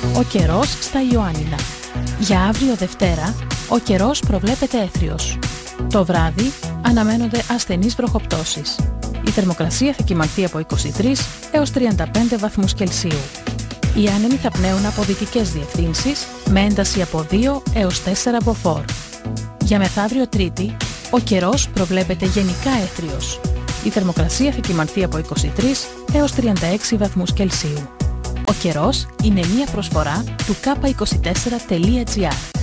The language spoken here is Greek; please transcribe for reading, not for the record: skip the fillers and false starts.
Ο καιρός στα Ιωάννινα. Για αύριο Δευτέρα, ο καιρός προβλέπεται έθριος. Το βράδυ αναμένονται ασθενείς βροχοπτώσεις. Η θερμοκρασία θα κυμανθεί από 23 έως 35 βαθμούς Κελσίου. Οι άνεμοι θα πνέουν από δυτικές διευθύνσεις με ένταση από 2 έως 4 μποφόρ. Για μεθαύριο Τρίτη, ο καιρός προβλέπεται γενικά έθριος. Η θερμοκρασία θα κυμανθεί από 23 έως 36 βαθμούς Κελσίου. Ο καιρός είναι μια προσφορά του k24.gr.